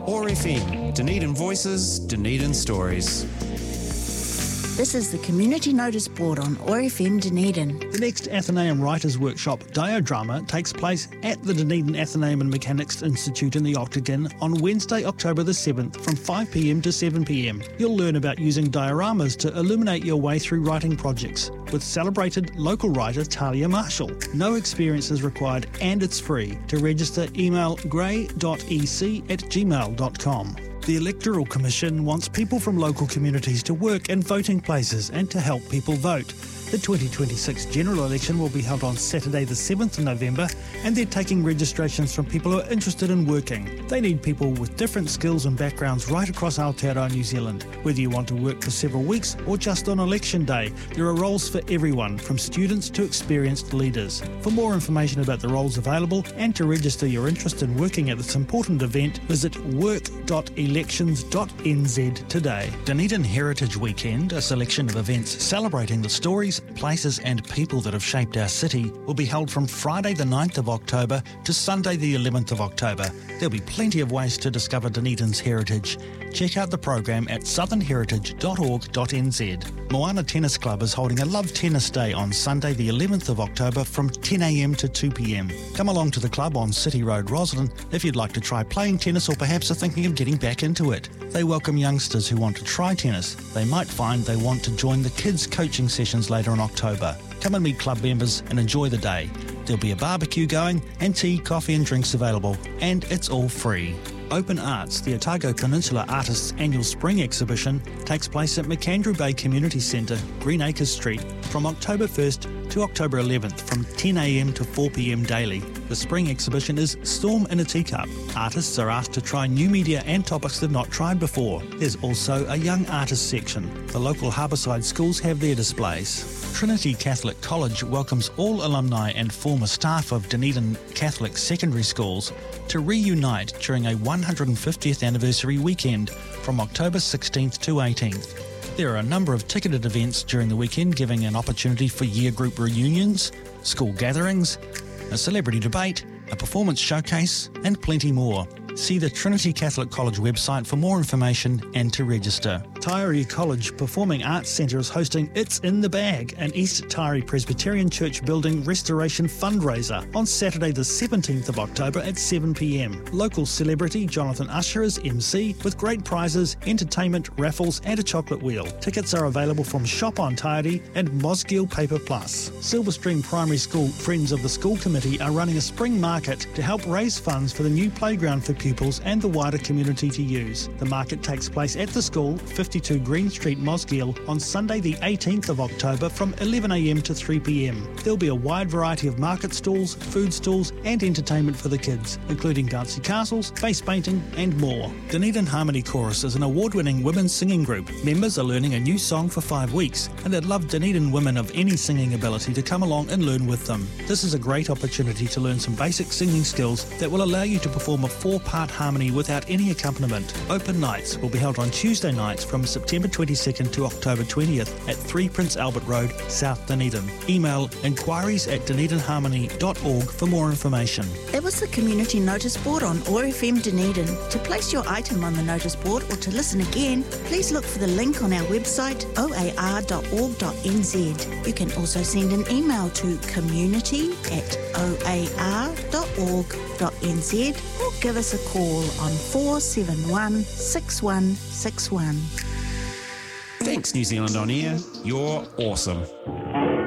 OAR FM, Dunedin Voices, Dunedin Stories. This is the Community Notice Board on OAR FM Dunedin. The next Athenaeum Writers' Workshop, Diodrama, takes place at the Dunedin Athenaeum and Mechanics Institute in the Octagon on Wednesday, October the 7th from 5pm to 7pm. You'll learn about using dioramas to illuminate your way through writing projects with celebrated local writer Talia Marshall. No experience is required and it's free. To register, email grey.ec@gmail.com. The Electoral Commission wants people from local communities to work in voting places and to help people vote. The 2026 general election will be held on Saturday the 7th of November, and they're taking registrations from people who are interested in working. They need people with different skills and backgrounds right across Aotearoa, New Zealand. Whether you want to work for several weeks or just on election day, there are roles for everyone, from students to experienced leaders. For more information about the roles available and to register your interest in working at this important event, visit work.elections.nz today. Dunedin Heritage Weekend, a selection of events celebrating the stories, places and people that have shaped our city, will be held from Friday the 9th of October to Sunday the 11th of October. There'll be plenty of ways to discover Dunedin's heritage. Check out the program at southernheritage.org.nz. Moana Tennis Club is holding a Love Tennis Day on Sunday the 11th of October from 10am to 2pm. Come along to the club on City Road, Roslyn, if you'd like to try playing tennis or perhaps are thinking of getting back into it. They welcome youngsters who want to try tennis. They might find they want to join the kids' coaching sessions later in October. Come and meet club members and enjoy the day. There'll be a barbecue going and tea, coffee and drinks available, and it's all free. Open Arts, the Otago Peninsula Artists' annual spring exhibition, takes place at McAndrew Bay Community Centre, Green Acres Street, from October 1st to October 11th from 10am to 4pm daily. The spring exhibition is Storm in a Teacup. Artists are asked to try new media and topics they've not tried before. There's also a young artist section. The local harbourside schools have their displays. Trinity Catholic College welcomes all alumni and former staff of Dunedin Catholic secondary schools to reunite during a 150th anniversary weekend from October 16th to 18th. There are a number of ticketed events during the weekend, giving an opportunity for year group reunions, school gatherings, a celebrity debate, a performance showcase, and plenty more. See the Trinity Catholic College website for more information and to register. Taieri College Performing Arts Centre is hosting It's in the Bag, an East Taieri Presbyterian Church building restoration fundraiser on Saturday the 17th of October at 7pm. Local celebrity Jonathan Usher is MC with great prizes, entertainment, raffles and a chocolate wheel. Tickets are available from Shop on Taieri and Mosgiel Paper Plus. Silverstream Primary School Friends of the School Committee are running a spring market to help raise funds for the new playground for pupils and the wider community to use. The market takes place at the school, 52 Green Street, Mosgiel, on Sunday the 18th of October from 11am to 3pm. There'll be a wide variety of market stalls, food stalls and entertainment for the kids, including bouncy castles, face painting and more. Dunedin Harmony Chorus is an award-winning women's singing group. Members are learning a new song for 5 weeks, and they'd love Dunedin women of any singing ability to come along and learn with them. This is a great opportunity to learn some basic singing skills that will allow you to perform a 4-part harmony without any accompaniment. Open nights will be held on Tuesday nights from September 22nd to October 20th at 3 Prince Albert Road, South Dunedin. Email inquiries@dunedinharmony.org for more information. That was the Community Notice Board on OAR FM Dunedin. To place your item on the notice board or to listen again, please look for the link on our website oar.org.nz. You can also send an email to community@oar.org.nz or give us a call on 471 6161. Thanks, New Zealand On Air. You're awesome.